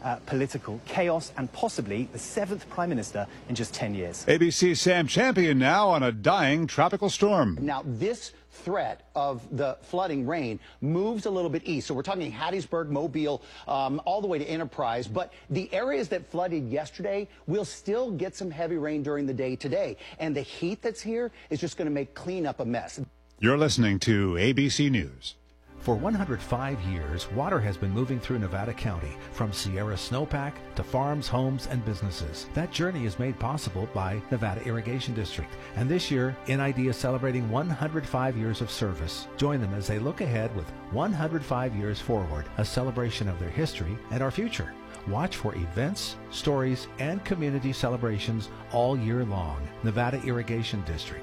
political chaos and possibly the 7th Prime Minister in just 10 years. ABC's Sam Champion now on a dying tropical storm. Now, this threat of the flooding rain moves a little bit east. So we're talking Hattiesburg, Mobile, all the way to Enterprise. But the areas that flooded yesterday will still get some heavy rain during the day today. And the heat that's here is just going to make cleanup a mess. You're listening to ABC News. For 105 years, water has been moving through Nevada County, from Sierra snowpack to farms, homes, and businesses. That journey is made possible by Nevada Irrigation District. And this year, NID is celebrating 105 years of service. Join them as they look ahead with 105 years forward, a celebration of their history and our future. Watch for events, stories, and community celebrations all year long. Nevada Irrigation District,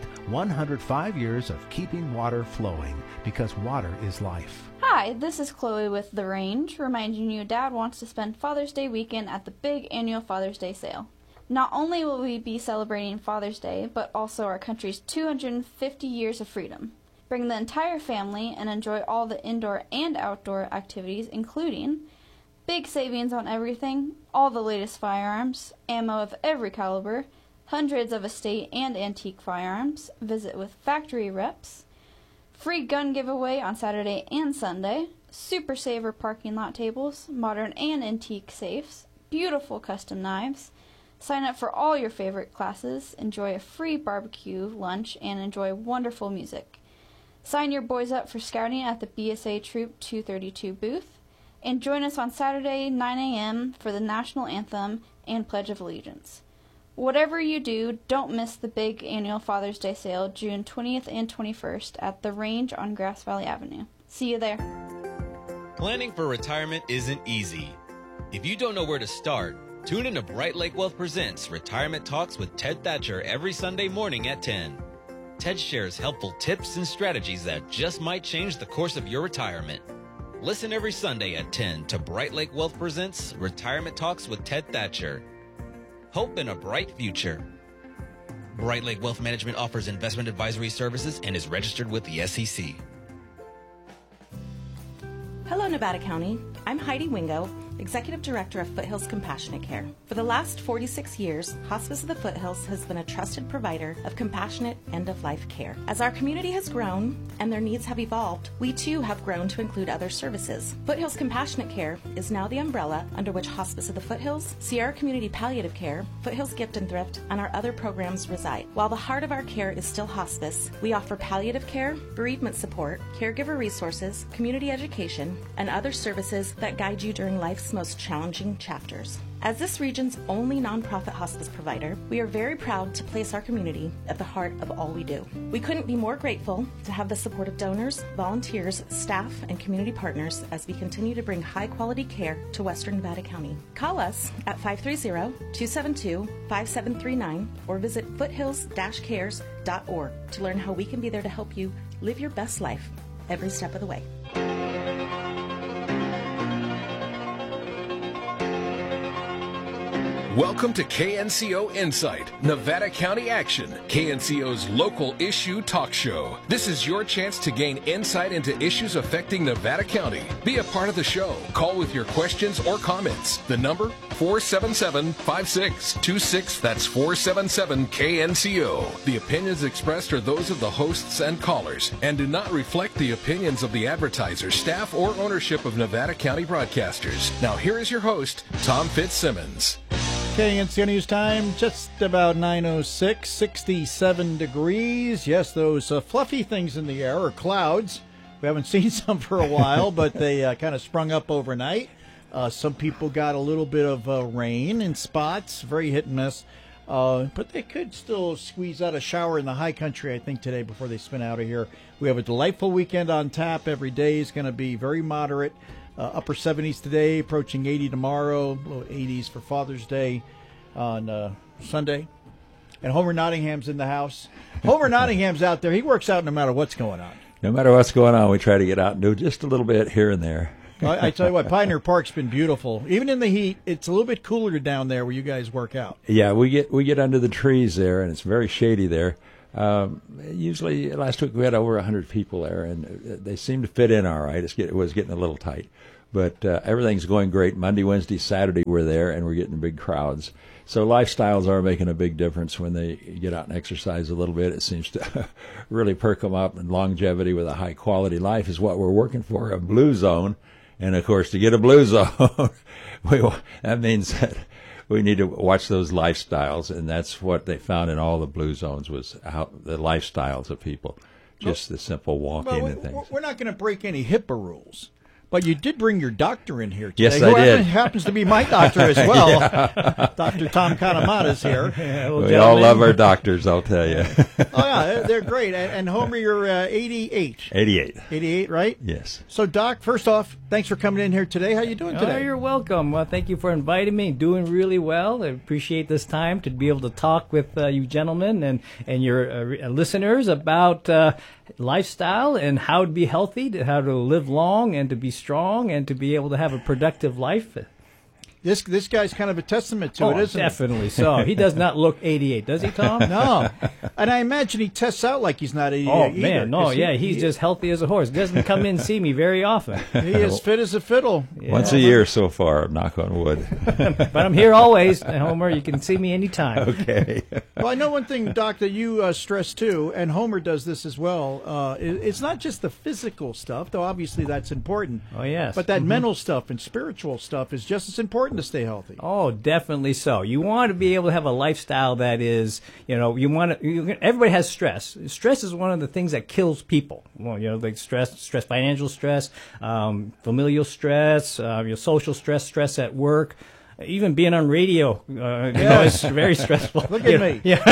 105 years of keeping water flowing, because water is life. Hi, this is Chloe with The Range, reminding you Dad wants to spend Father's Day weekend at the big annual Father's Day sale. Not only will we be celebrating Father's Day, but also our country's 250 years of freedom. Bring the entire family and enjoy all the indoor and outdoor activities, including big savings on everything, all the latest firearms, ammo of every caliber, hundreds of estate and antique firearms, visit with factory reps, free gun giveaway on Saturday and Sunday, Super Saver parking lot tables, modern and antique safes, beautiful custom knives, sign up for all your favorite classes, enjoy a free barbecue lunch, and enjoy wonderful music. Sign your boys up for scouting at the BSA Troop 232 booth, and join us on Saturday, 9 a.m. for the National Anthem and Pledge of Allegiance. Whatever you do, don't miss the big annual Father's Day sale, June 20th and 21st at The Range on Grass Valley Avenue. See you there. Planning for retirement isn't easy. If you don't know where to start, tune in to Bright Lake Wealth Presents Retirement Talks with Ted Thatcher every Sunday morning at 10. Ted shares helpful tips and strategies that just might change the course of your retirement. Listen every Sunday at 10 to Bright Lake Wealth Presents Retirement Talks with Ted Thatcher. Hope in a bright future. Bright Lake Wealth Management offers investment advisory services and is registered with the SEC. Hello, Nevada County. I'm Heidi Wingo, Executive Director of Foothills Compassionate Care. For the last 46 years, Hospice of the Foothills has been a trusted provider of compassionate end-of-life care. As our community has grown and their needs have evolved, we too have grown to include other services. Foothills Compassionate Care is now the umbrella under which Hospice of the Foothills, Sierra Community Palliative Care, Foothills Gift and Thrift, and our other programs reside. While the heart of our care is still hospice, we offer palliative care, bereavement support, caregiver resources, community education, and other services that guide you during life's most challenging chapters. As this region's only nonprofit hospice provider, we are very proud to place our community at the heart of all we do. We couldn't be more grateful to have the support of donors, volunteers, staff, and community partners as we continue to bring high-quality care to Western Nevada County. Call us at 530-272-5739 or visit foothills-cares.org to learn how we can be there to help you live your best life every step of the way. Welcome to KNCO Insight, Nevada County Action, KNCO's local issue talk show. This is your chance to gain insight into issues affecting Nevada County. Be a part of the show. Call with your questions or comments. The number, 477-5626. That's 477-KNCO. The opinions expressed are those of the hosts and callers and do not reflect the opinions of the advertisers, staff, or ownership of Nevada County Broadcasters. Now here is your host, Tom Fitzsimmons. KNCO News Time, just about 9:06, 67 degrees. Yes, those fluffy things in the air are clouds. We haven't seen some for a while, but they kind of sprung up overnight. Some people got a little bit of rain in spots, very hit and miss. But they could still squeeze out a shower in the high country, I think, today before they spin out of here. We have a delightful weekend on tap. Every day is going to be very moderate. Upper 70s today, approaching 80 tomorrow, low 80s for Father's Day on Sunday. And Homer Nottingham's in the house. Homer Nottingham's out there. He works out no matter what's going on. No matter what's going on, we try to get out and do just a little bit here and there. I tell you what, Pioneer Park's been beautiful. Even in the heat, it's a little bit cooler down there where you guys work out. Yeah, we get under the trees there, and it's very shady there. Usually, last week we had over 100 people there, and they seem to fit in all right. It was getting a little tight. But everything's going great. Monday, Wednesday, Saturday we're there, and we're getting big crowds. So lifestyles are making a big difference when they get out and exercise a little bit. It seems to really perk them up, and longevity with a high-quality life is what we're working for, a blue zone. And, of course, to get a blue zone, that means that we need to watch those lifestyles, and that's what they found in all the blue zones was how the lifestyles of people, just the simple walking and things. We're not going to break any HIPAA rules. But you did bring your doctor in here today. Yes, I did. Who happens to be my doctor as well. Dr. Tom Kanamata's here. We all love our doctors, I'll tell you. Oh, yeah, they're great. And Homer, you're 88. 88. 88, right? Yes. So, Doc, first off, thanks for coming in here today. How you doing today? Oh, you're welcome. Well, thank you for inviting me. Doing really well. I appreciate this time to be able to talk with you gentlemen and your listeners about lifestyle and how to be healthy, how to live long and to be strong and to be able to have a productive life. This guy's kind of a testament to it, isn't definitely so. He does not look 88, does he, Tom? No. And I imagine he tests out like he's not 88 Oh, either, man, no, he's just healthy as a horse. Doesn't come in and see me very often. He is fit as a fiddle. Yeah. Once a year so far, knock on wood. But I'm here always, Homer. You can see me anytime. Okay. Well, I know one thing, Doc, that you stress too, and Homer does this as well. It's not just the physical stuff, though obviously that's important. Oh, yes. But that mental stuff and spiritual stuff is just as important to stay healthy. Oh, definitely so. You want to be able to have a lifestyle that is, everybody has stress. Stress is one of the things that kills people. Well, like stress, financial stress, familial stress, social stress, stress at work. Even being on radio, is very stressful. Look at me. Yeah,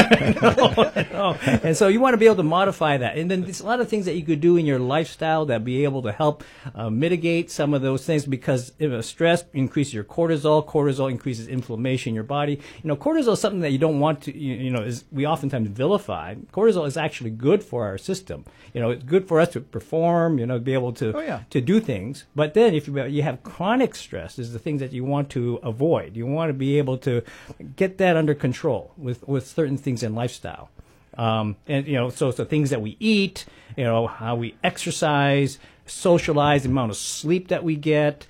I know. And so you want to be able to modify that. And then there's a lot of things that you could do in your lifestyle that be able to help mitigate some of those things, because if stress increases your cortisol. Cortisol increases inflammation in your body. Cortisol is something that you don't want to, we oftentimes vilify. Cortisol is actually good for our system. It's good for us to perform, be able to to do things. But then if you have chronic stress, is the things that you want to avoid. You want to be able to get that under control with certain things in lifestyle. So things that we eat, how we exercise, socialize, the amount of sleep that we get,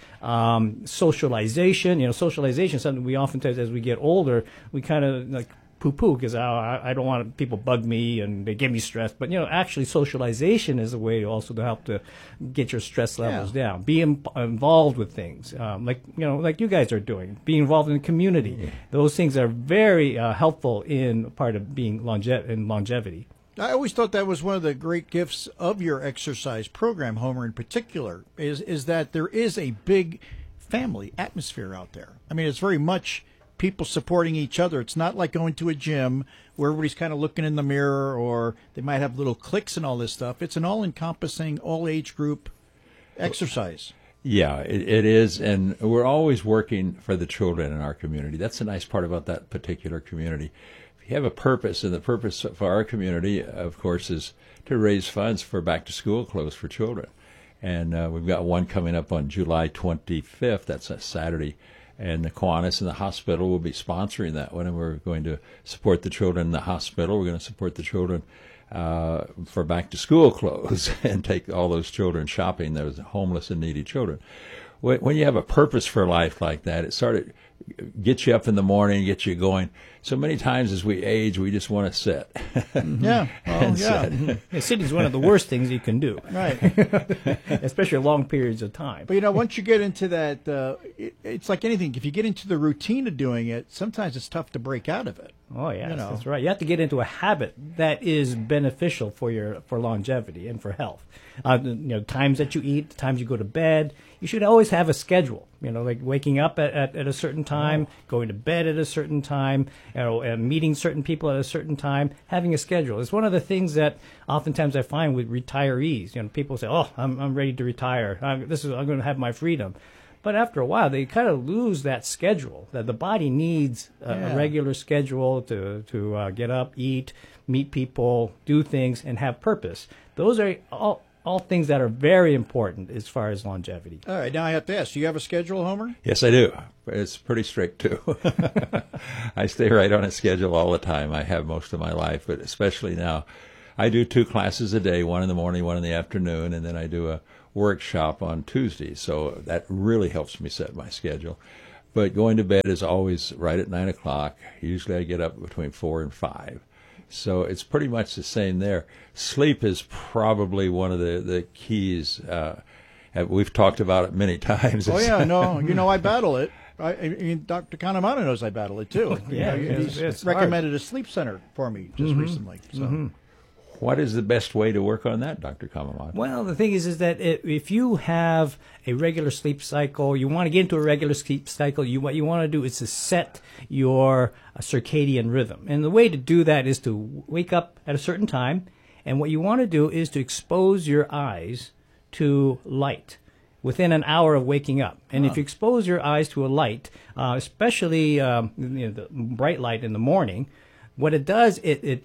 socialization. Socialization is something we oftentimes, as we get older, we kind of like poo-poo because I don't want people bug me and they give me stress. But, actually socialization is a way also to help to get your stress levels down. Be involved with things like you guys are doing. Be involved in the community. Yeah. Those things are very helpful in part of being longevity. I always thought that was one of the great gifts of your exercise program, Homer, in particular, is that there is a big family atmosphere out there. I mean, it's very much people supporting each other. It's not like going to a gym where everybody's kind of looking in the mirror, or they might have little cliques and all this stuff. It's an all-encompassing, all-age group exercise. Yeah, it is, and we're always working for the children in our community. That's the nice part about that particular community. If you have a purpose, and the purpose for our community, of course, is to raise funds for back-to-school clothes for children. And we've got one coming up on July 25th. That's a Saturday. And the Kiwanis and the hospital will be sponsoring that one, and we're going to support the children in the hospital. We're going to support the children for back-to-school clothes and take all those children shopping, those homeless and needy children. When you have a purpose for life like that, it sort of gets you up in the morning, gets you going. So many times as we age, we just want to sit. Yeah. Oh, yeah. Sitting is one of the worst things you can do. Right. Especially long periods of time. But, once you get into that, it's like anything. If you get into the routine of doing it, sometimes it's tough to break out of it. Oh, yes, that's right. You have to get into a habit that is beneficial for longevity and for health. Times that you eat, times you go to bed. You should always have a schedule, like waking up at a certain time, going to bed at a certain time, and meeting certain people at a certain time, having a schedule. It's one of the things that oftentimes I find with retirees. People say, oh, I'm ready to retire. I'm going to have my freedom. But after a while, they kind of lose that schedule, that the body needs a regular schedule to get up, eat, meet people, do things, and have purpose. Those are all things that are very important as far as longevity. All right, now I have to ask, do you have a schedule, Homer? Yes, I do. It's pretty strict, too. I stay right on a schedule all the time. I have most of my life, but especially now. I do 2 classes a day, one in the morning, one in the afternoon, and then I do workshop on Tuesdays, so that really helps me set my schedule. But going to bed is always right at 9 o'clock. Usually I get up between 4 and 5. So it's pretty much the same there. Sleep is probably one of the keys. We've talked about it many times. Oh, yeah, no, I battle it. I mean, Dr. Kanamana knows I battle it, too. Yeah, he's recommended a sleep center for me just recently. So. What is the best way to work on that, Dr. Kamamata? Well, the thing is that if you have a regular sleep cycle, you want to get into a regular sleep cycle, what you want to do is to set your circadian rhythm. And the way to do that is to wake up at a certain time, and what you want to do is to expose your eyes to light within an hour of waking up. And if you expose your eyes to a light, especially the bright light in the morning, what it does,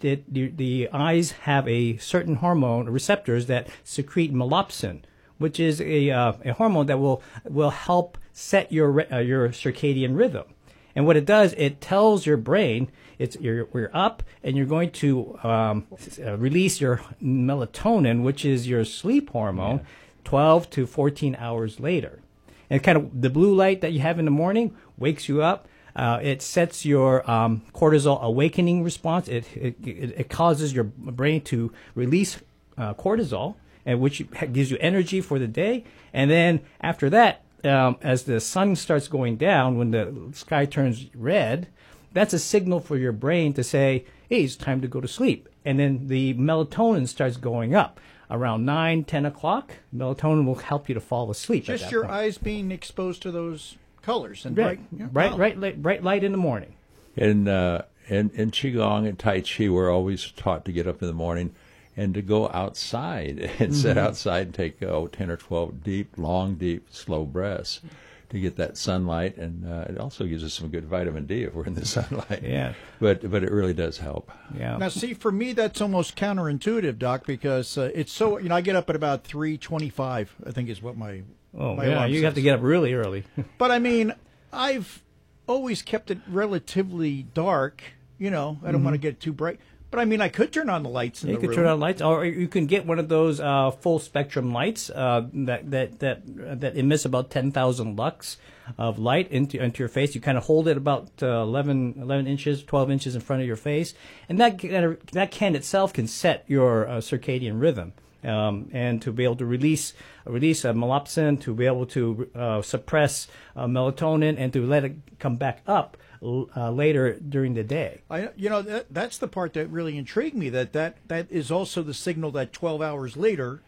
the eyes have a certain hormone, receptors that secrete melopsin, which is a hormone that will help set your circadian rhythm. And what it does, it tells your brain you're up and you're going to release your melatonin, which is your sleep hormone, 12 to 14 hours later. And kind of the blue light that you have in the morning wakes you up. It sets your cortisol awakening response. It causes your brain to release cortisol, and which gives you energy for the day. And then after that, as the sun starts going down, when the sky turns red, that's a signal for your brain to say, hey, it's time to go to sleep. And then the melatonin starts going up. Around 9, 10 o'clock, melatonin will help you to fall asleep. Just your eyes being exposed to those colors and bright light in the morning. In Qigong and Tai Chi, we're always taught to get up in the morning and to go outside and sit outside and take 10 or 12 long, deep, slow breaths to get that sunlight. And it also gives us some good vitamin D if we're in the sunlight. Yeah. But it really does help. Yeah. Now, see, for me, that's almost counterintuitive, Doc, because it's so, I get up at about 3:25, I think is what my alarm you says. have to get up really early. But, I mean, I've always kept it relatively dark. I don't want to get too bright. But, I mean, I could turn on the lights in the room. You could turn on lights, or you can get one of those full spectrum lights that emits about 10,000 lux of light into your face. You kind of hold it about 11 inches, 12 inches in front of your face. And that can itself can set your circadian rhythm. And to be able to release melopsin, to be able to suppress melatonin, and to let it come back up later during the day. That's the part that really intrigued me. That is also the signal that 12 hours later,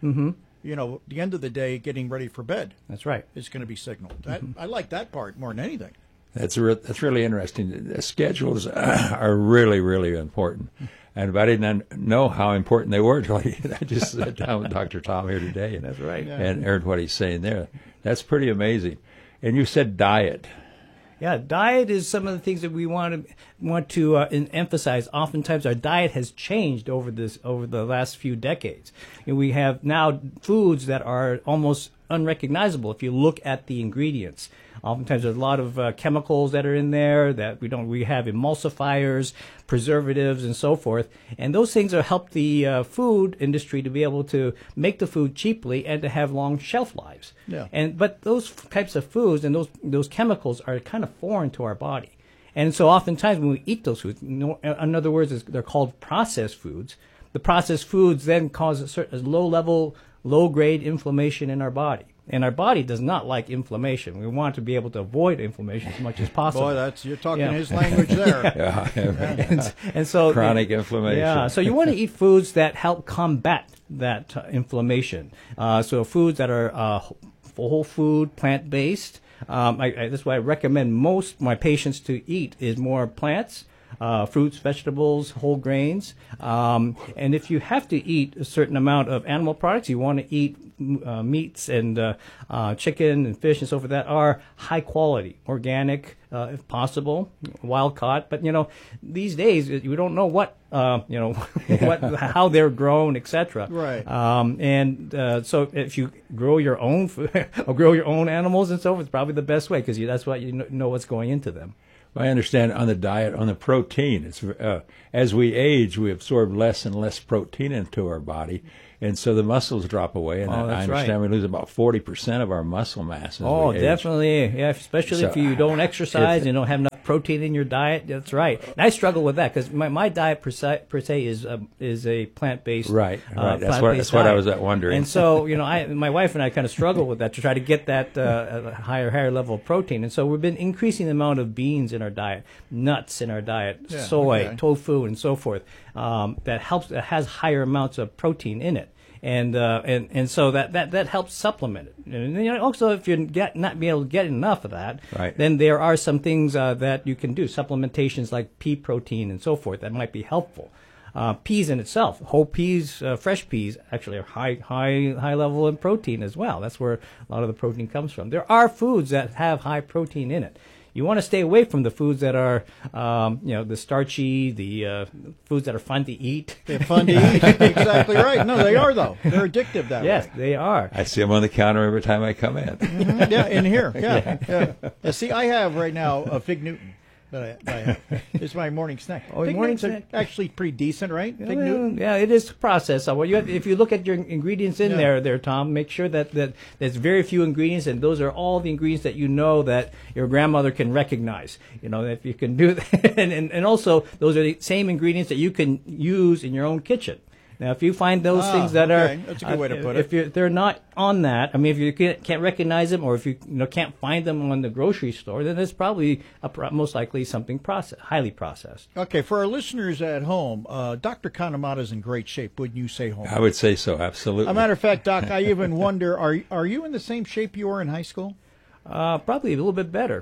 the end of the day, getting ready for bed. That's right. Is going to be signaled. I like that part more than anything. That's really interesting. The schedules are really, really important. And I didn't know how important they were until I just sat down with Dr. Tom here today. And that's right. And heard what he's saying there. That's pretty amazing. And you said diet. Yeah, diet is some of the things that we want to emphasize. Oftentimes, our diet has changed over the last few decades. We have now foods that are almost unrecognizable if you look at the ingredients. Oftentimes, there's a lot of chemicals that are in there that we have emulsifiers, preservatives, and so forth. And those things help the food industry to be able to make the food cheaply and to have long shelf lives. Yeah. But those types of foods and those chemicals are kind of foreign to our body. And so oftentimes when we eat those foods, in other words, they're called processed foods. The processed foods then cause a low-grade inflammation in our body. And our body does not like inflammation. We want to be able to avoid inflammation as much as possible. Boy, you're talking his language there. And so chronic inflammation. Yeah, so you want to eat foods that help combat that inflammation. So foods that are whole food, plant-based. That's why I recommend most my patients to eat is more plants. Fruits, vegetables, whole grains. And if you have to eat a certain amount of animal products, you want to eat meats and chicken and fish and so forth that are high quality, organic, if possible, wild caught. But these days we don't know what how they're grown, etc. Right. So if you grow your own food, or grow your own animals and so forth, it's probably the best way because that's what you know what's going into them. I understand on the diet, on the protein, it's as we age, we absorb less and less protein into our body. And so the muscles drop away, and Oh, I that's understand right. we lose about 40% of our muscle mass as Oh, we age. definitely. Yeah, especially if you don't exercise and don't have enough protein in your diet. That's right. And I struggle with that because my diet per se is a plant-based Right. That's plant-based what I diet. was wondering. And so, my wife and I kind of struggle with that to try to get that higher level of protein. And so we've been increasing the amount of beans in our diet, nuts in our diet, soy, tofu, and so forth. That has higher amounts of protein in it. And so that helps supplement it. And also, if you're not being able to get enough of that, then there are some things that you can do, supplementations like pea protein and so forth, that might be helpful. Peas in itself, whole peas, fresh peas, actually are high level in protein as well. That's where a lot of the protein comes from. There are foods that have high protein in it. You want to stay away from the foods that are, the starchy, the foods that are fun to eat. They're fun to eat. Exactly right. No, they are, though. They're addictive that way. Yes, they are. I see them on the counter every time I come in. Mm-hmm. Yeah, in here. Yeah. See, I have right now a Fig Newton. That I have. It's my morning snack. Oh, Fig morning Newtons are snack. actually pretty decent, right? Fig Well, Newton. yeah, it is processed. So if you look at your ingredients in there, Tom, make sure that there's very few ingredients, and those are all the ingredients that that your grandmother can recognize. If you can do that, and also those are the same ingredients that you can use in your own kitchen. Now, if you find those things that are, that's a good way to put it. If they're not on that, if you can't recognize them, or if you can't find them on the grocery store, then it's probably most likely something highly processed. Okay, for our listeners at home, Dr. Kanemata's in great shape. Wouldn't you say, Homer? I would say so, absolutely. As a matter of fact, Doc, I even wonder, are you in the same shape you were in high school? Probably a little bit better.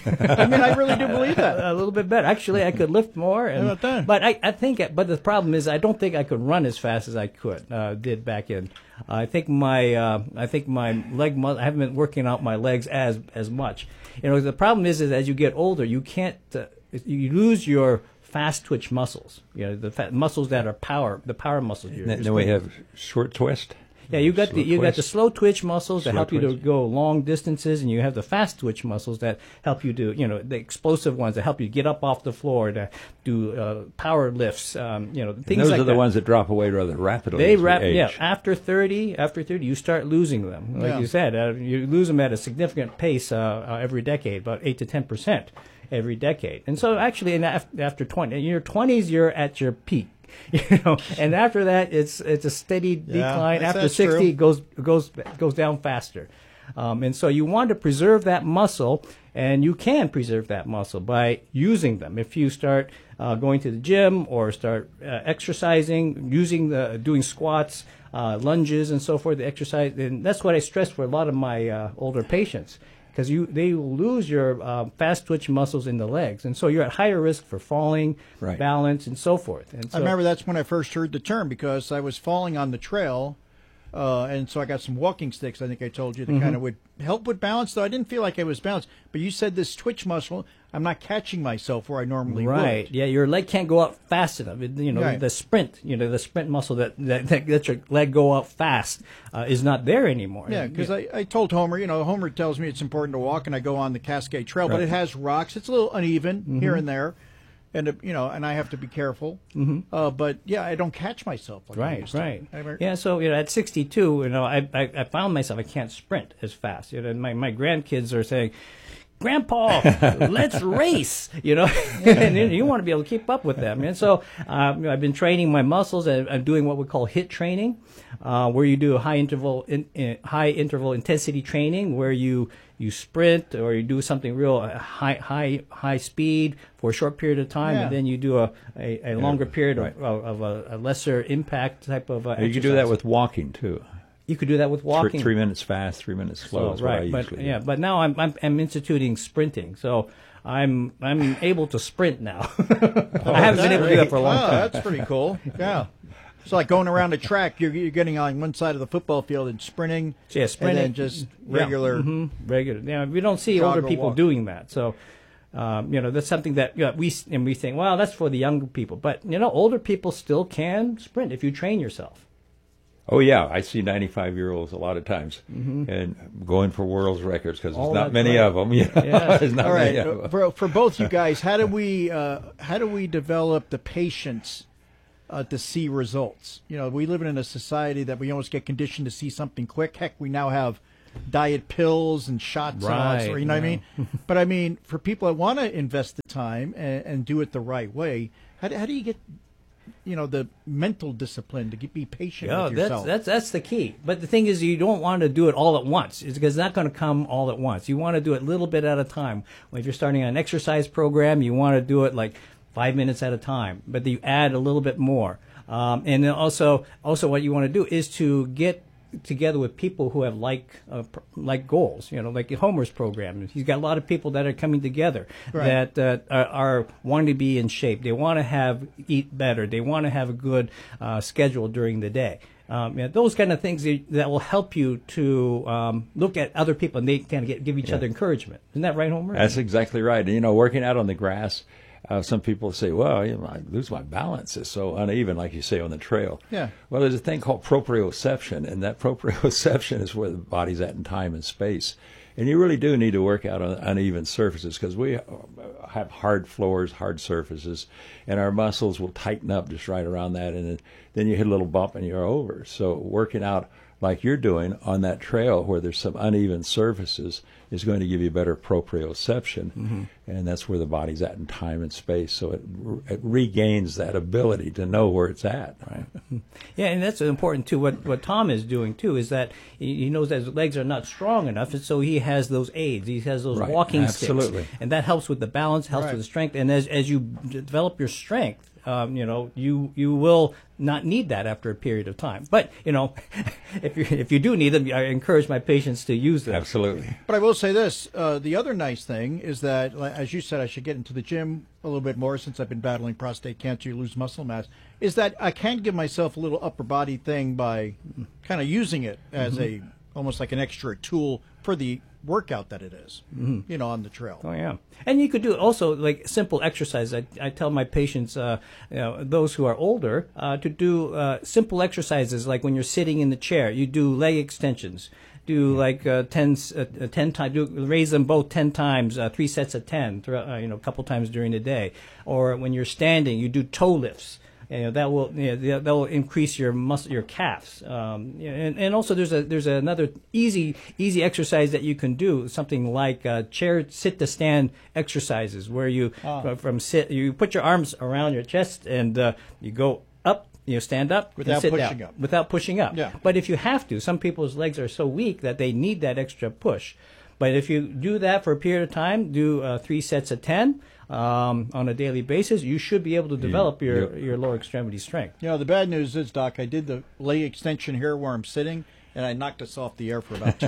I really do believe that. A little bit better. Actually, I could lift more. How about that? But I think, but the problem is, I don't think I could run as fast as I did back in. I think my leg muscle. I haven't been working out my legs as much. The problem is as you get older, you can't. You lose your fast twitch muscles. The muscles that are the power muscles. Then we have short twist. Yeah, you got the slow twitch muscles that help you to go long distances, and you have the fast twitch muscles that help you do, the explosive ones that help you get up off the floor, to do power lifts, things like that. Those are the ones that drop away rather rapidly. Yeah. After 30, you start losing them. Like you said, you lose them at a significant pace every decade, about 8 to 10% every decade. And so actually, after 20, in your 20s, you're at your peak. And after that, it's a steady decline. After 60, it goes down faster. And so you want to preserve that muscle, and you can preserve that muscle by using them. If you start going to the gym or start exercising, doing squats, lunges, and so forth, the exercise, and that's what I stress for a lot of my older patients. Because they will lose your fast twitch muscles in the legs, and so you're at higher risk for falling, balance, and so forth. And so, I remember that's when I first heard the term, because I was falling on the trail, and so I got some walking sticks. I think I told you that kind of would help with balance. Though I didn't feel like I was balanced, but you said this twitch muscle, I'm not catching myself where I normally would. Right? Yeah, your leg can't go up fast enough. The sprint, the sprint muscle that lets your leg go up fast is not there anymore. Yeah, because I told Homer, Homer tells me it's important to walk, and I go on the Cascade Trail, but it has rocks. It's a little uneven here and there, and and I have to be careful. But yeah, I don't catch myself. Like I used to. Right. Yeah. So at 62, I found myself I can't sprint as fast. My grandkids are saying, Grandpa, let's race, and you want to be able to keep up with them. And so I've been training my muscles, and I'm doing what we call HIIT training, where you do a high interval intensity training, where you sprint or you do something real high speed for a short period of time, and then you do a longer period of a lesser impact type of exercise. You can do that with walking too. You could do that with walking. 3 minutes fast, 3 minutes slow. Is what I usually do. But now I'm instituting sprinting, so I'm able to sprint now. I haven't been able to do that for a long time. That's pretty cool. Yeah. It's like going around a track. You're getting on one side of the football field and sprinting. Yeah, sprinting. And then just regular. Regular. Yeah, we don't see older people doing that. So, that's something that we think, well, that's for the younger people. But, older people still can sprint if you train yourself. Oh, yeah. I see 95-year-olds a lot of times and going for world's records because there's not many of them. There's not All right. many of them. For both you guys, how do we develop the patience to see results. You know, we live in a society that we almost get conditioned to see something quick. Heck, we now have diet pills and shots, Right, you know what I mean? But I mean, for people that want to invest the time and do it the right way, how do you get, you know, the mental discipline to be patient with yourself? That's the key. But the thing is, you don't want to do it all at once. It's because it's not going to come all at once. You want to do it a little bit at a time. If you're starting an exercise program, you want to do it like 5 minutes at a time, but you add a little bit more. And then also what you want to do is to get together with people who have like goals, you know, like Homer's program. He's got a lot of people that are coming together that are wanting to be in shape. They want to eat better. They want to have a good schedule during the day. Those kind of things that will help you to look at other people, and they kind of give each other encouragement. Isn't that right, Homer? That's exactly right. And, you know, working out on the grass, some people say, well, you know, I lose my balance. It's so uneven, like you say, on the trail. Yeah. Well, there's a thing called proprioception, and that proprioception is where the body's at in time and space. And you really do need to work out on uneven surfaces, because we have hard floors, hard surfaces, and our muscles will tighten up just right around that, and then you hit a little bump and you're over. So working out like you're doing on that trail where there's some uneven surfaces is going to give you better proprioception, and that's where the body's at in time and space. So it regains that ability to know where it's at. Right? Yeah, and that's important too. What Tom is doing too is that he knows that his legs are not strong enough, and so he has those aids. He has those walking sticks, and that helps with the balance, helps with the strength. And as you develop your strength, you know, you will not need that after a period of time. But, you know, if you do need them, I encourage my patients to use them. Absolutely. But I will say this, the other nice thing is that, as you said, I should get into the gym a little bit more since I've been battling prostate cancer, you lose muscle mass, is that I can give myself a little upper body thing by kind of using it as almost like an extra tool for the workout that it is, you know, on the trail. Oh, yeah. And you could do also like simple exercise. I tell my patients, you know, those who are older, to do simple exercises like when you're sitting in the chair, you do leg extensions. Do like 10 times, raise them both 10 times, 3 sets of 10, you know, a couple times during the day. Or when you're standing, you do toe lifts. You know, that will increase your your calves. And also there's another easy exercise that you can do, something like chair sit to stand exercises, where you you put your arms around your chest and you go up. You stand up without and sit pushing down. up. Without pushing up. Yeah. But if you have to, some people's legs are so weak that they need that extra push. But if you do that for a period of time, do 3 sets of 10 on a daily basis, you should be able to develop your lower extremity strength. You know, the bad news is, Doc, I did the leg extension here where I'm sitting, and I knocked us off the air for about 2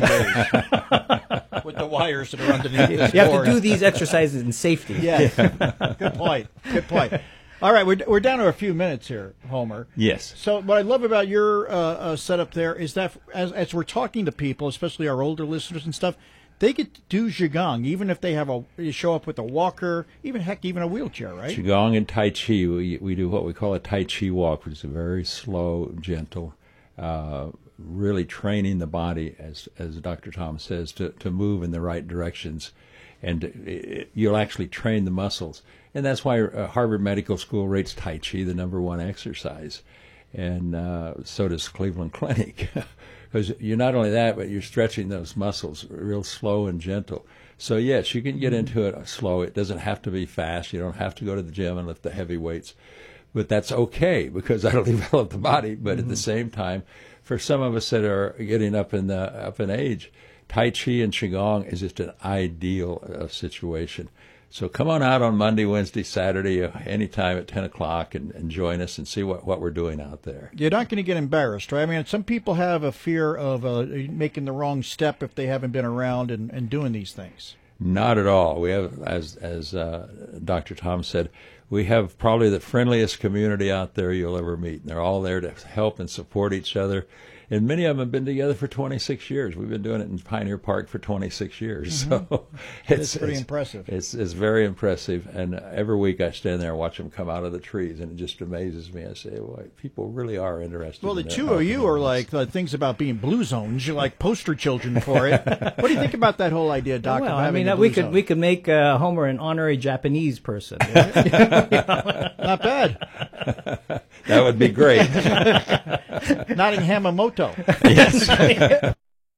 days with the wires that are underneath this You have board. to do these exercises in safety. Yes. Good point. Good point. All right, we're down to a few minutes here, Homer. Yes. So what I love about your setup there is that as we're talking to people, especially our older listeners and stuff, they get to do Qigong, even if they show up with a walker, even a wheelchair, right? Qigong and Tai Chi, we do what we call a Tai Chi walk, which is a very slow, gentle, really training the body, as Dr. Tom says, to move in the right directions. And you'll actually train the muscles. And that's why Harvard Medical School rates Tai Chi the #1 exercise. And so does Cleveland Clinic. Because you're not only that, but you're stretching those muscles real slow and gentle. So, yes, you can get into it slow. It doesn't have to be fast. You don't have to go to the gym and lift the heavy weights. But that's okay, because that'll develop the body. But at the same time, for some of us that are getting up in age, Tai Chi and Qigong is just an ideal situation. So come on out on Monday, Wednesday, Saturday, anytime at 10 o'clock and join us and see what we're doing out there. You're not going to get embarrassed, right? I mean, some people have a fear of making the wrong step if they haven't been around and doing these things. Not at all. We have, as Dr. Tom said, we have probably the friendliest community out there you'll ever meet. And they're all there to help and support each other. And many of them have been together for 26 years. We've been doing it in Pioneer Park for 26 years. So it's pretty impressive. It's very impressive. And every week I stand there and watch them come out of the trees, and it just amazes me. I say, well, people really are interested. Well, the in two of you are like things about being blue zones. You're like poster children for it. What do you think about that whole idea, Doc? Well, of having I mean, we could make Homer an honorary Japanese person. Not bad. That would be great. Nottingham Hamamoto. Yes.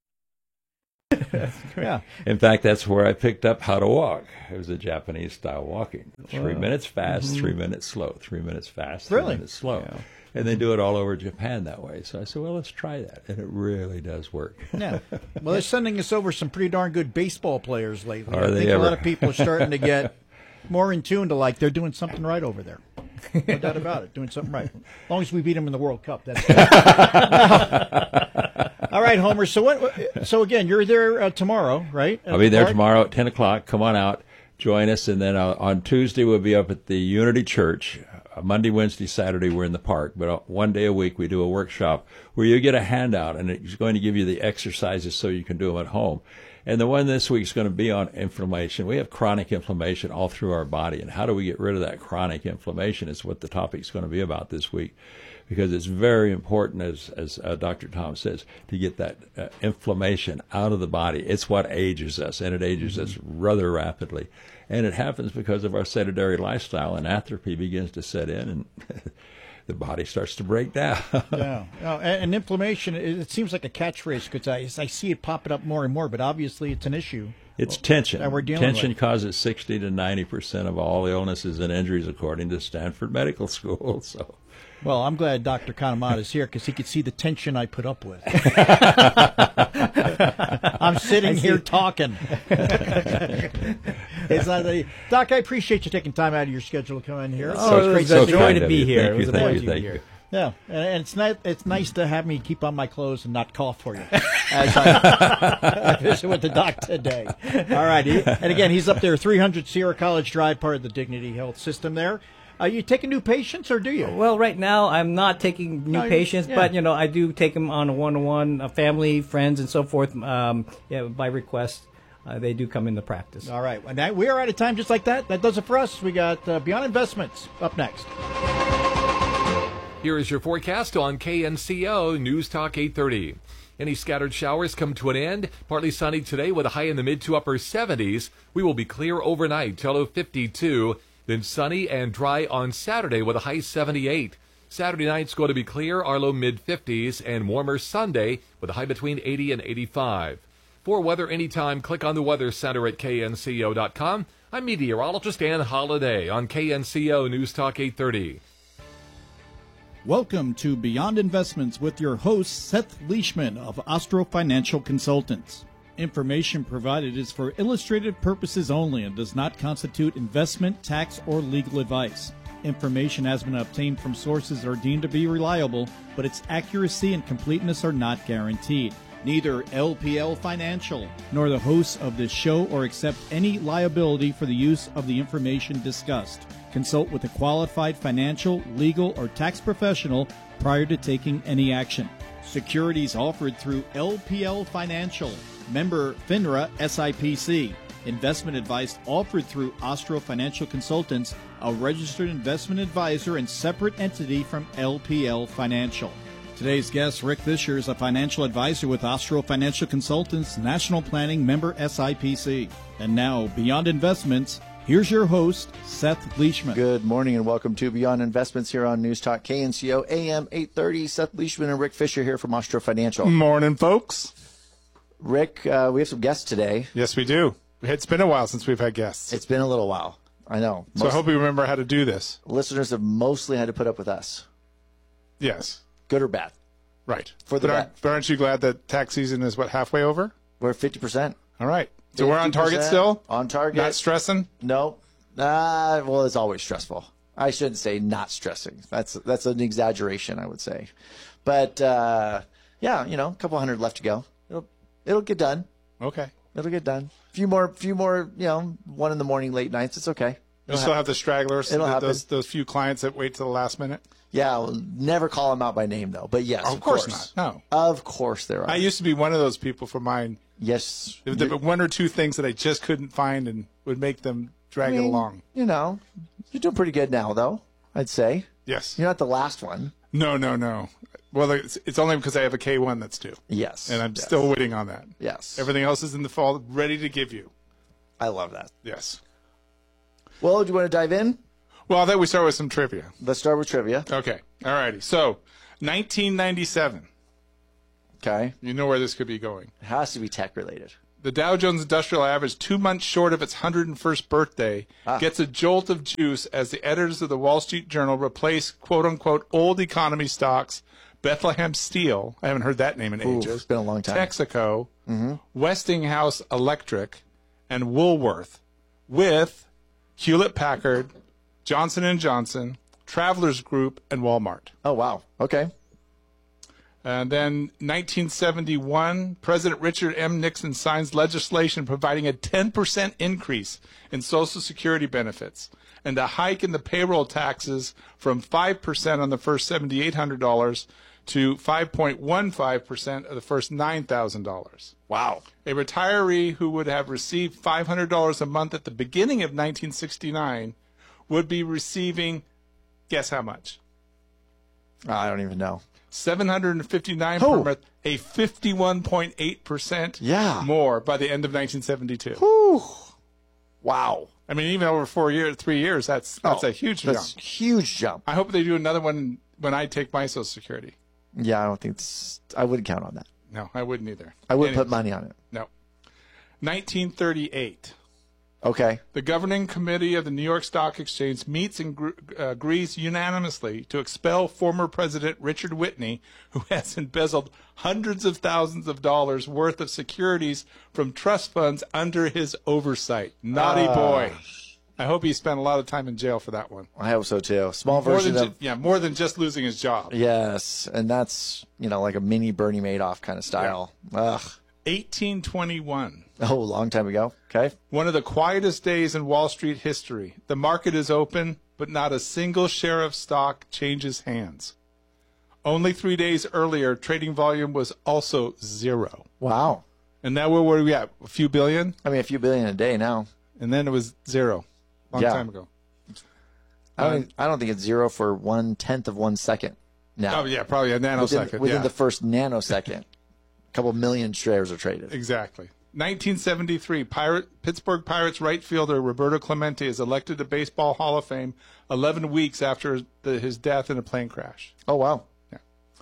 Yeah. In fact, that's where I picked up how to walk. It was a Japanese style walking. 3 minutes fast, 3 minutes slow, 3 minutes fast, 3 minutes slow. Yeah. And they do it all over Japan that way. So I said, well, let's try that. And it really does work. Yeah. Well, they're sending us over some pretty darn good baseball players lately. Are I they think ever? a lot of people are starting to get more in tune to like they're doing something right over there. No doubt about it. Doing something right. As long as we beat them in the World Cup, that's good. All right, Homer. So again, you're there tomorrow, right? I'll be there tomorrow at 10 o'clock. Come on out. Join us. And then on Tuesday, we'll be up at the Unity Church. Monday, Wednesday, Saturday, we're in the park. But one day a week, we do a workshop where you get a handout, and it's going to give you the exercises so you can do them at home. And the one this week is going to be on inflammation. We have chronic inflammation all through our body, and how do we get rid of that chronic inflammation is what the topic's going to be about this week, because it's very important, as Dr. Tom says, to get that inflammation out of the body. It's what ages us, and it ages us rather rapidly. And it happens because of our sedentary lifestyle, and atrophy begins to set in, and the body starts to break down. Yeah. And inflammation, it seems like a catchphrase because I see it popping up more and more, but obviously it's an issue. It's tension. That we're dealing Tension with. causes 60 to 90% of all illnesses and injuries, according to Stanford Medical School. So, well, I'm glad Dr. Kanemata is here because he could see the tension I put up with. I'm sitting here talking. It's not Doc, I appreciate you taking time out of your schedule to come in here. Oh, it was a joy to be here. It was a joy to be Thank here. you. Yeah, and it's nice to have me keep on my clothes and not cough for you as I visit with the doc today. All right, and again, he's up there, 300 Sierra College Drive, part of the Dignity Health system there. Are you taking new patients, or do you? Well, right now I'm not taking new patients, but I do take them on a one-on-one, family, friends, and so forth. By request, they do come into practice. All right, and we are out of time, just like that. That does it for us. We got Beyond Investments up next. Here is your forecast on KNCO News Talk 830. Any scattered showers come to an end. Partly sunny today with a high in the mid to upper 70s. We will be clear overnight till low 52. Then sunny and dry on Saturday with a high 78. Saturday night's going to be clear, our low mid 50s, and warmer Sunday with a high between 80 and 85. For weather anytime, click on the Weather Center at knco.com. I'm meteorologist Ann Holliday on KNCO News Talk 830. Welcome to Beyond Investments with your host, Seth Leishman of Ostro Financial Consultants. Information provided is for illustrative purposes only and does not constitute investment, tax, or legal advice. Information has been obtained from sources that are deemed to be reliable, but its accuracy and completeness are not guaranteed. Neither LPL Financial nor the hosts of this show or accept any liability for the use of the information discussed. Consult with a qualified financial, legal, or tax professional prior to taking any action. Securities offered through LPL Financial, member FINRA SIPC. Investment advice offered through Ostro Financial Consultants, a registered investment advisor and separate entity from LPL Financial. Today's guest, Rick Fisher, is a financial advisor with Ostro Financial Consultants, National Planning member SIPC. And now, Beyond Investments, here's your host, Seth Leishman. Good morning and welcome to Beyond Investments here on News Talk KNCO AM 830. Seth Leishman and Rick Fisher here from Ostro Financial. Morning, folks. Rick, we have some guests today. Yes, we do. It's been a while since we've had guests. It's been a little while. I know. So I hope you remember how to do this. Listeners have mostly had to put up with us. Yes. Good or bad? Right. For the but aren't you glad that tax season is, halfway over? We're at 50%. All right. So we're on target still? On target. Not stressing? No. Well, it's always stressful. I shouldn't say not stressing. That's an exaggeration, I would say. But, a couple hundred left to go. It'll get done. Okay. It'll get done. Few more, 1 in the morning, late nights. It's okay. You still have the stragglers, it'll happen. Those few clients that wait till the last minute? Yeah, we'll never call them out by name, though. But yes, of course not. No. Of course there are. I used to be one of those people for mine. Yes. There were one or two things that I just couldn't find and would make them drag it along. You're doing pretty good now, though, I'd say. Yes. You're not the last one. No. Well, it's only because I have a K1 that's due. Yes. And I'm still waiting on that. Yes. Everything else is in the fall, ready to give you. I love that. Yes. Well, do you want to dive in? Well, I thought we start with some trivia. Let's start with trivia. Okay. All righty. So, 1997. Okay. You know where this could be going. It has to be tech related. The Dow Jones Industrial Average, 2 months short of its 101st birthday, gets a jolt of juice as the editors of the Wall Street Journal replace quote-unquote old economy stocks, Bethlehem Steel, I haven't heard that name in ages. It's been a long time. Texaco, Westinghouse Electric, and Woolworth, with Hewlett-Packard, Johnson & Johnson, Travelers Group, and Walmart. Oh, wow. Okay. And then 1971, President Richard M. Nixon signs legislation providing a 10% increase in Social Security benefits and a hike in the payroll taxes from 5% on the first $7,800 to 5.15% of the first $9,000. Wow. A retiree who would have received $500 a month at the beginning of 1969 would be receiving, guess how much? I don't even know. $759 per month, a 51.8% more by the end of 1972. Whew. Wow. I mean, even over 3 years, that's a huge jump. That's a huge jump. I hope they do another one when I take my Social Security. Yeah, I don't think I wouldn't count on that. No, I wouldn't either. I wouldn't put money on it. No. 1938. Okay. The governing committee of the New York Stock Exchange meets and agrees unanimously to expel former President Richard Whitney, who has embezzled hundreds of thousands of dollars worth of securities from trust funds under his oversight. Naughty boy. I hope he spent a lot of time in jail for that one. I hope so too. Small version of more than just losing his job. Yes, and that's like a mini Bernie Madoff kind of style. Yeah. Ugh. 1821. Oh, a long time ago. Okay. One of the quietest days in Wall Street history. The market is open, but not a single share of stock changes hands. Only 3 days earlier, trading volume was also zero. Wow. And now where were we at? A few billion? I mean, a few billion a day now. And then it was zero. Long time ago. I don't think it's zero for 1/10 of 1 second now. Oh, yeah, probably a nanosecond. Within the first nanosecond. A couple million shares are traded. Exactly. 1973, Pittsburgh Pirates right fielder Roberto Clemente is elected to Baseball Hall of Fame 11 weeks after his death in a plane crash. Oh, wow. Yeah.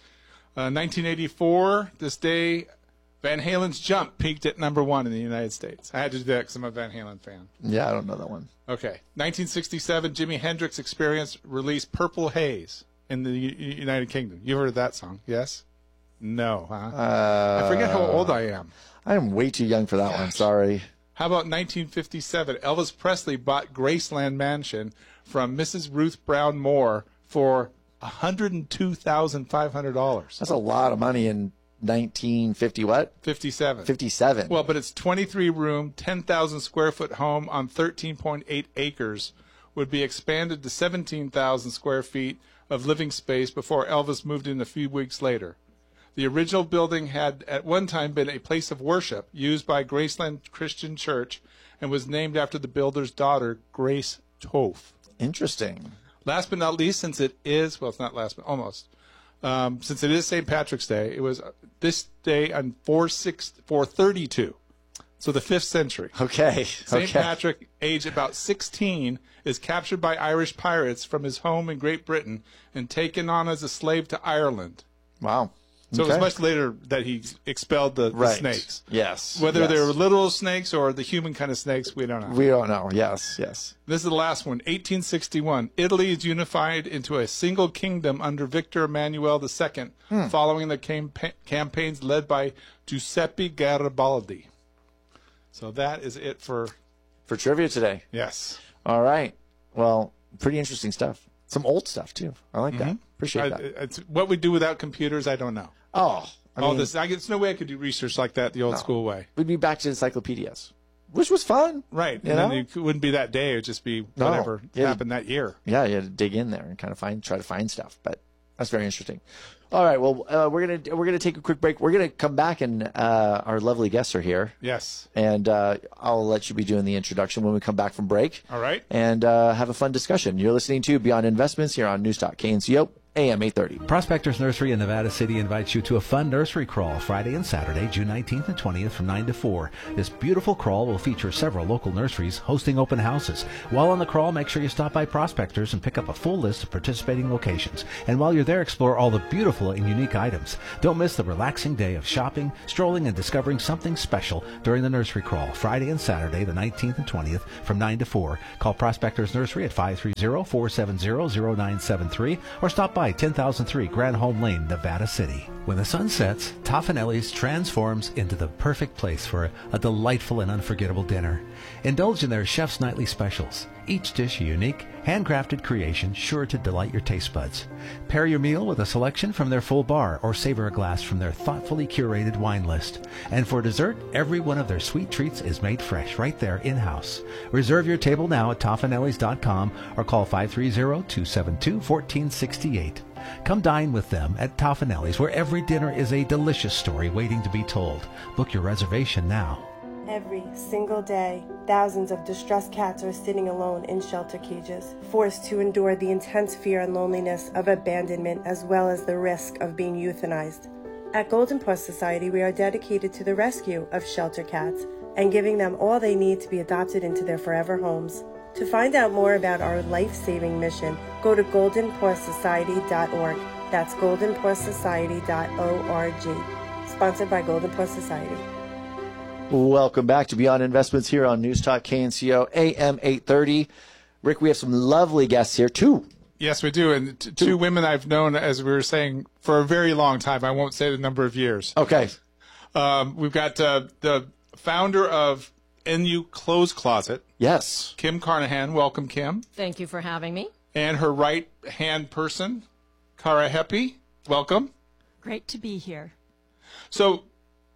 1984, this day, Van Halen's Jump peaked at #1 in the United States. I had to do that because I'm a Van Halen fan. Yeah, I don't know that one. Okay. 1967, Jimi Hendrix Experience released Purple Haze in the United Kingdom. You heard of that song, yes? No, huh? I forget how old I am. I am way too young for that one. Sorry. How about 1957? Elvis Presley bought Graceland Mansion from Mrs. Ruth Brown Moore for $102,500. That's a lot of money in 1950 what? 57. 57. Well, but it's 23-room, 10,000 square foot home on 13.8 acres would be expanded to 17,000 square feet of living space before Elvis moved in a few weeks later. The original building had at one time been a place of worship used by Graceland Christian Church and was named after the builder's daughter, Grace Toth. Interesting. Last but not least, since it is, well, it's not last, but almost, since it is St. Patrick's Day, it was this day on 432, so the 5th century. Okay. St. Patrick, aged about 16, is captured by Irish pirates from his home in Great Britain and taken on as a slave to Ireland. Wow. So it was much later that he expelled the snakes. Yes. Whether they were literal snakes or the human kind of snakes, we don't know. We don't know. Yes, yes. This is the last one. 1861. Italy is unified into a single kingdom under Victor Emmanuel II, following the campaigns led by Giuseppe Garibaldi. So that is it for trivia today. Yes. All right. Well, pretty interesting stuff. Some old stuff too. I like that. Appreciate that. It's what we do without computers, I don't know. Oh, there's no way I could do research like that the old school way. We'd be back to encyclopedias, which was fun. Right. And then it wouldn't be that day. It would just be whatever happened that year. Yeah, you had to dig in there and kind of try to find stuff. But that's very interesting. All right. Well, we're gonna take a quick break. We're gonna come back, and our lovely guests are here. Yes. And I'll let you be doing the introduction when we come back from break. All right. And have a fun discussion. You're listening to Beyond Investments here on Newstalk KNCO AM 830. Prospectors Nursery in Nevada City invites you to a fun nursery crawl Friday and Saturday, June 19th and 20th from 9 to 4. This beautiful crawl will feature several local nurseries hosting open houses. While on the crawl, make sure you stop by Prospectors and pick up a full list of participating locations. And while you're there, explore all the beautiful and unique items. Don't miss the relaxing day of shopping, strolling, and discovering something special during the nursery crawl Friday and Saturday, the 19th and 20th from 9 to 4. Call Prospectors Nursery at 530-470-0973 or stop by 10,003 Grand Home Lane, Nevada City. When the sun sets, Toffanelli's transforms into the perfect place for a delightful and unforgettable dinner. Indulge in their chef's nightly specials. Each dish a unique, handcrafted creation sure to delight your taste buds. Pair your meal with a selection from their full bar or savor a glass from their thoughtfully curated wine list. And for dessert, every one of their sweet treats is made fresh right there in-house. Reserve your table now at Toffanellis.com or call 530-272-1468. Come dine with them at Toffanelli's, where every dinner is a delicious story waiting to be told. Book your reservation now. Every single day, thousands of distressed cats are sitting alone in shelter cages, forced to endure the intense fear and loneliness of abandonment as well as the risk of being euthanized. At Golden Paw Society, we are dedicated to the rescue of shelter cats and giving them all they need to be adopted into their forever homes. To find out more about our life-saving mission, go to goldenpawsociety.org. That's goldenpawsociety.org. Sponsored by Golden Paw Society. Welcome back to Beyond Investments here on News Talk KNCO AM 830. Rick, we have some lovely guests here, too. Yes, we do. And two women I've known, as we were saying, for a very long time. I won't say the number of years. Okay. We've got the founder of NU Clothes Closet. Yes. Kim Carnahan. Welcome, Kim. Thank you for having me. And her right-hand person, Kara Heppy. Welcome. Great to be here. So,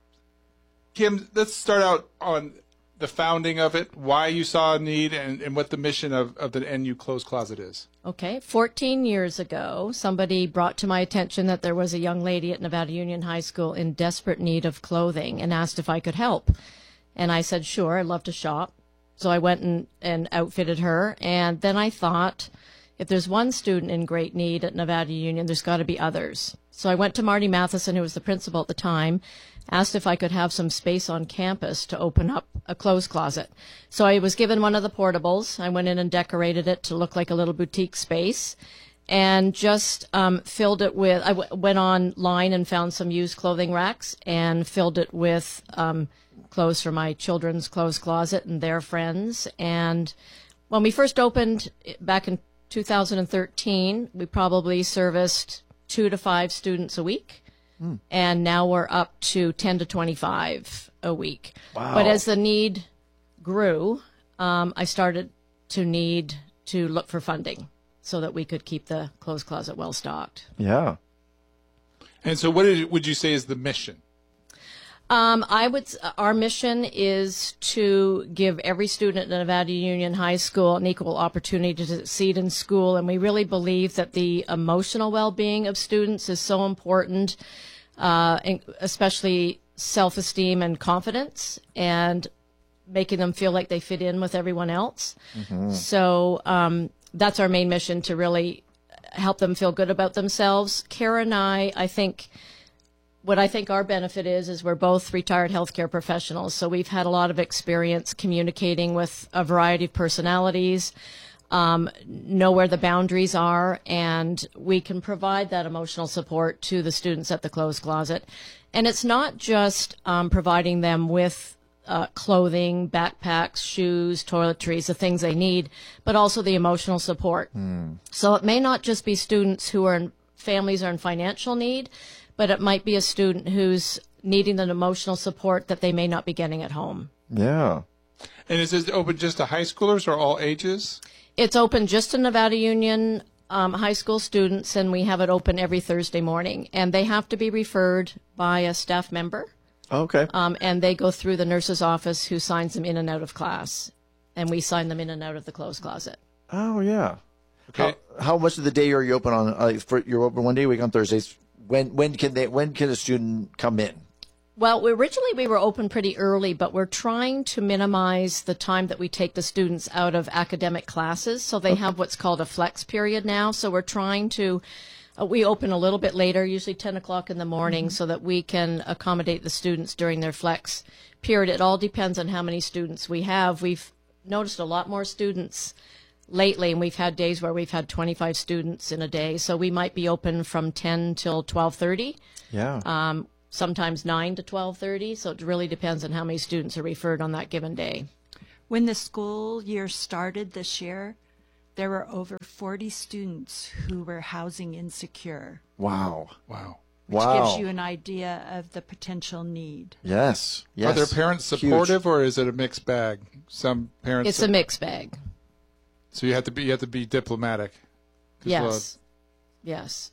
Kim, let's start out on the founding of it, why you saw a need, and what the mission of the NU Clothes Closet is. Okay. 14 years ago, somebody brought to my attention that there was a young lady at Nevada Union High School in desperate need of clothing and asked if I could help. And I said, sure, I'd love to shop. So I went and outfitted her. And then I thought, if there's one student in great need at Nevada Union, there's got to be others. So I went to Marty Matheson, who was the principal at the time, asked if I could have some space on campus to open up a clothes closet. So I was given one of the portables. I went in and decorated it to look like a little boutique space and just filled it with, I went online and found some used clothing racks and filled it with clothes for my children's clothes closet and their friends. And when we first opened back in 2013, we probably serviced 2 to 5 students a week. And now we're up to 10 to 25 a week. Wow. But as the need grew, I started to need to look for funding so that we could keep the clothes closet well stocked. Yeah. And so what would you say is the mission? Our mission is to give every student at Nevada Union High School an equal opportunity to succeed in school, and we really believe that the emotional well-being of students is so important, especially self-esteem and confidence, and making them feel like they fit in with everyone else. Mm-hmm. So that's our main mission, to really help them feel good about themselves. Kara and I think what I think our benefit is we're both retired healthcare professionals, so we've had a lot of experience communicating with a variety of personalities, know where the boundaries are, and we can provide that emotional support to the students at the clothes closet. And it's not just providing them with clothing, backpacks, shoes, toiletries, the things they need, but also the emotional support. So it may not just be students who are families are in financial need, but it might be a student who's needing an emotional support that they may not be getting at home. Yeah. And is it open just to high schoolers or all ages? It's open just to Nevada Union high school students, and we have it open every Thursday morning. And they have to be referred by a staff member. Okay. And they go through the nurse's office, who signs them in and out of class. And we sign them in and out of the clothes closet. Oh, yeah. Okay. How much of the day are you open on? You're open one day a week on Thursdays. When can a student come in? Well, originally we were open pretty early, but we're trying to minimize the time that we take the students out of academic classes. So they have what's called a flex period now. So we're trying to We open a little bit later, usually 10 o'clock in the morning, so that we can accommodate the students during their flex period. It all depends on how many students we have. We've noticed a lot more students lately, and we've had days where we've had 25 students in a day. So we might be open from 10 till 12:30. Yeah. Sometimes 9 to 12:30. So it really depends on how many students are referred on that given day. When the school year started this year, there were over 40 students who were housing insecure. Wow. Wow. Which gives you an idea of the potential need. Yes. Yes. Are their parents supportive, or is it a mixed bag? Some parents. It's a mixed bag. So you have to be diplomatic. Yes. Yes.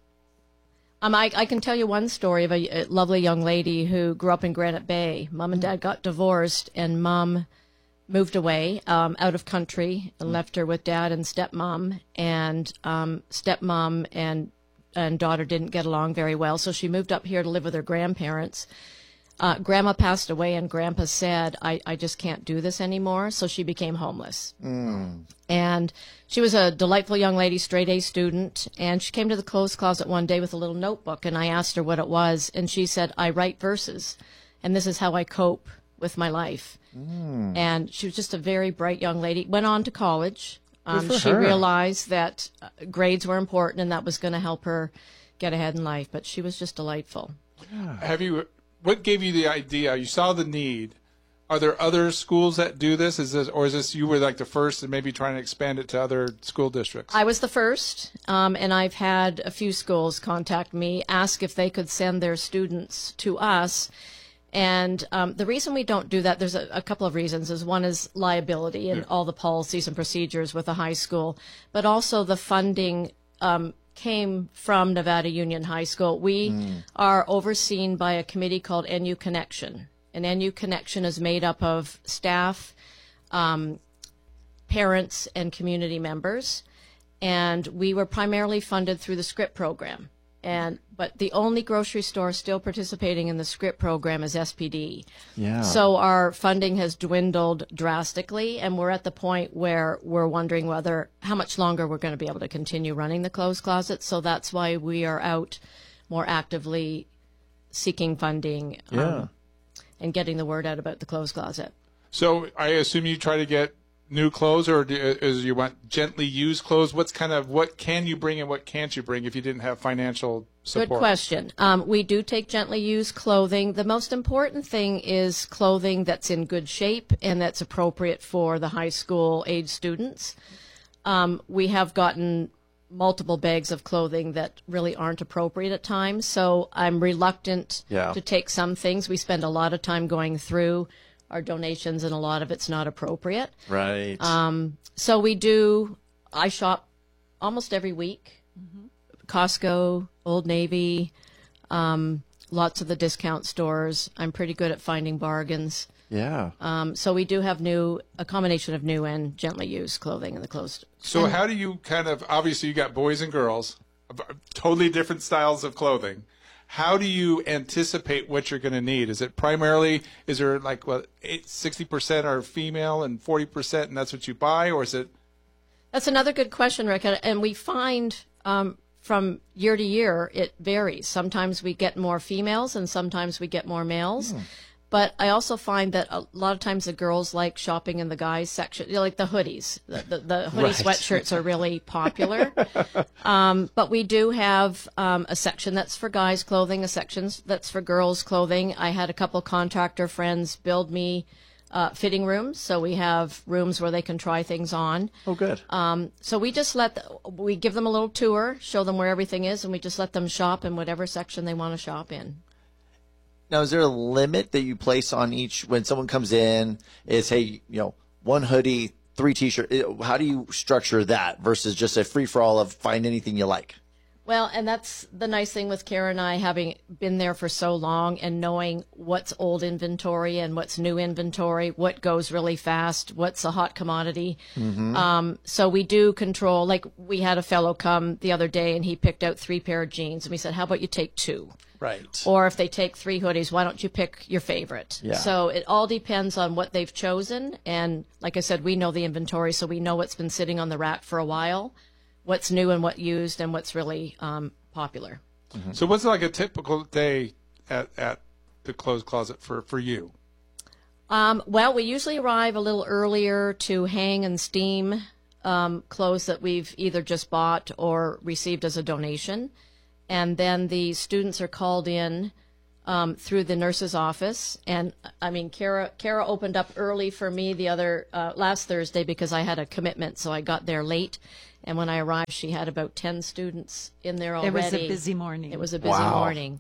I can tell you one story of a lovely young lady who grew up in Granite Bay. Mom and Dad got divorced, and Mom moved away out of country and left her with Dad and stepmom. And stepmom and daughter didn't get along very well, so she moved up here to live with her grandparents. Grandma passed away, and Grandpa said, I just can't do this anymore, so she became homeless. And she was a delightful young lady, straight-A student, and she came to the clothes closet one day with a little notebook, and I asked her what it was, and she said, I write verses, and this is how I cope with my life. And she was just a very bright young lady, went on to college. She realized that grades were important, and that was going to help her get ahead in life, but she was just delightful. What gave you the idea? You saw the need. Are there other schools that do this? Is this you were like the first and maybe trying to expand it to other school districts? I was the first, and I've had a few schools contact me, ask if they could send their students to us. And the reason we don't do that, there's a couple of reasons. One is liability and all the policies and procedures with a high school, but also the funding came from Nevada Union High School. We are overseen by a committee called NU Connection. And NU Connection is made up of staff, parents, and community members. And we were primarily funded through the SCRIP program. But the only grocery store still participating in the SCRIP program is SPD. Yeah. So our funding has dwindled drastically, and we're at the point where we're wondering how much longer we're going to be able to continue running the clothes closet. So that's why we are out more actively seeking funding and getting the word out about the clothes closet. So I assume you try to get new clothes, or is you want gently used clothes? What can you bring and what can't you bring if you didn't have financial support? Good question. We do take gently used clothing. The most important thing is clothing that's in good shape and that's appropriate for the high school age students. We have gotten multiple bags of clothing that really aren't appropriate at times, so I'm reluctant to take some things. We spend a lot of time going through our donations, and a lot of it's not appropriate. Right. So I shop almost every week. Costco, Old Navy, lots of the discount stores. I'm pretty good at finding bargains. Yeah. So we do have a combination of new and gently used clothing in the clothes. So how do you obviously you got boys and girls, totally different styles of clothing. How do you anticipate what you're going to need? Is it primarily, is there 60% are female and 40% and that's what you buy, or is it? That's another good question, Rick. And we find from year to year it varies. Sometimes we get more females and sometimes we get more males. But I also find that a lot of times the girls like shopping in the guys section, like the hoodies. The hoodie sweatshirts are really popular. But we do have a section that's for guys' clothing, a section that's for girls' clothing. I had a couple contractor friends build me fitting rooms, so we have rooms where they can try things on. Oh, good. So we just we give them a little tour, show them where everything is, and we just let them shop in whatever section they want to shop in. Now, is there a limit that you place on each when someone comes in? Is, hey, one hoodie, 3 T-shirts. How do you structure that versus just a free-for-all of find anything you like? Well, and that's the nice thing with Kara and I, having been there for so long and knowing what's old inventory and what's new inventory, what goes really fast, what's a hot commodity. So we do control. Like, we had a fellow come the other day and he picked out 3 pair of jeans, and we said, how about you take 2? Right. Or if they take 3 hoodies, why don't you pick your favorite? Yeah. So it all depends on what they've chosen. And like I said, we know the inventory, so we know what's been sitting on the rack for a while, what's new and what used, and what's really popular. So what's like a typical day at the clothes closet for you? Well, we usually arrive a little earlier to hang and steam clothes that we've either just bought or received as a donation. And then the students are called in through the nurse's office. And I mean, Kara opened up early for me the other last Thursday because I had a commitment, so I got there late. And when I arrived, she had about 10 students in there already. It was a busy morning. It was a busy morning.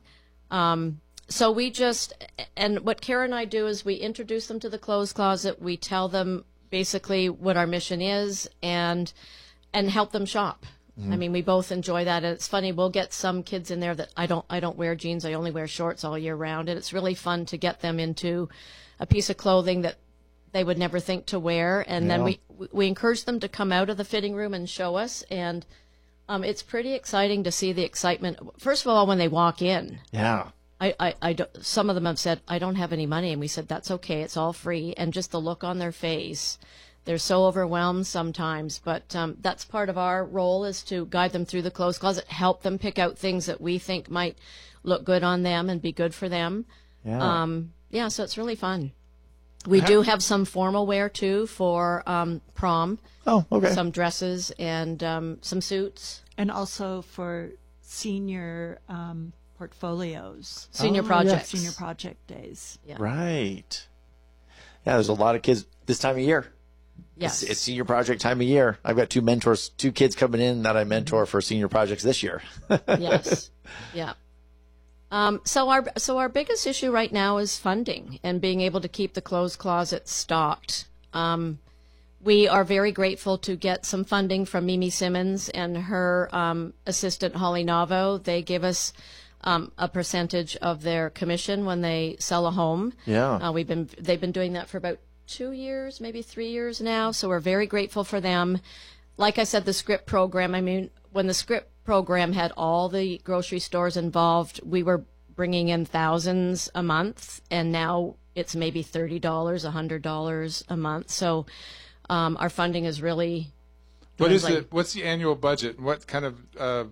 So we and what Kara and I do is we introduce them to the clothes closet. We tell them basically what our mission is and help them shop. I mean, we both enjoy that. And it's funny, we'll get some kids in there that I don't wear jeans. I only wear shorts all year round. And it's really fun to get them into a piece of clothing that they would never think to wear. And then we encourage them to come out of the fitting room and show us. And it's pretty exciting to see the excitement. First of all, when they walk in. Yeah. Some of them have said, I don't have any money. And we said, that's okay. It's all free. And just the look on their face. They're so overwhelmed sometimes, but that's part of our role is to guide them through the clothes closet, help them pick out things that we think might look good on them and be good for them. Yeah. So it's really fun. We do have some formal wear, too, for prom. Oh, okay. Some dresses and some suits. And also for senior portfolios. Senior projects. Senior project days. Yeah. Right. Yeah, there's a lot of kids this time of year. Yes. It's senior project time of year. I've got two kids coming in that I mentor for senior projects this year. Yes. Yeah. So our biggest issue right now is funding and being able to keep the clothes closet stocked. We are very grateful to get some funding from Mimi Simmons and her assistant Holly Navo. They give us a percentage of their commission when they sell a home. Yeah. They've been doing that for about 2 years, maybe 3 years now. So we're very grateful for them. Like I said, the SCRIP program, I mean, when the SCRIP program had all the grocery stores involved, we were bringing in thousands a month, and now it's maybe $30, $100 a month. So our funding is really... What's the annual budget? What kind of...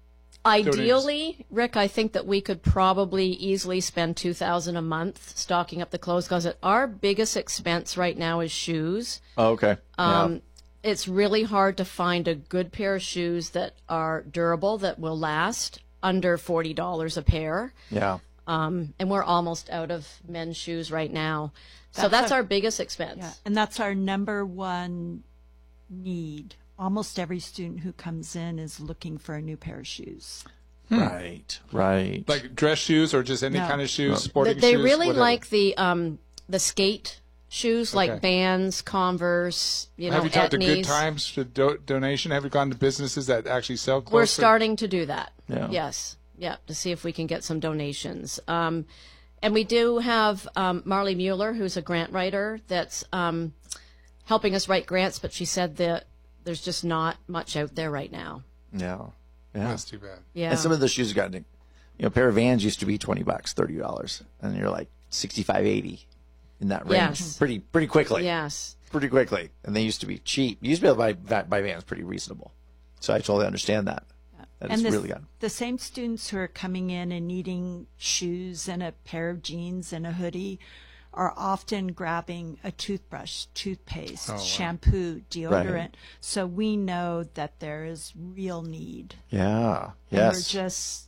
Ideally, Rick, I think that we could probably easily spend $2,000 a month stocking up the clothes closet. Our biggest expense right now is shoes. Oh, okay. It's really hard to find a good pair of shoes that are durable, that will last, under $40 a pair. Yeah. And we're almost out of men's shoes right now. So that's our biggest expense. Yeah, and that's our number one need. Almost every student who comes in is looking for a new pair of shoes. Right. Like dress shoes or just any kind of shoes, sporting shoes? They really whatever. like the skate shoes, like Vans, Converse, Have you talked to Good Etnies. Times for donation? Have you gone to businesses that actually sell clothes? We're starting to do that. Yeah. Yes. Yeah, to see if we can get some donations. And we do have Marley Mueller, who's a grant writer, that's helping us write grants, but she said that there's just not much out there right now. Yeah. That's too bad. Yeah. And some of the shoes have gotten, a pair of Vans used to be $20, $30, and you're like $65, $80 in that range. Yes. Pretty quickly. Yes. Pretty quickly. And they used to be cheap. You used to be able to buy Vans pretty reasonable. So I totally understand that. That's really good. The same students who are coming in and needing shoes and a pair of jeans and a hoodie are often grabbing a toothbrush, toothpaste, shampoo, deodorant. Right. So we know that there is real need. Yeah. And Yes. we're just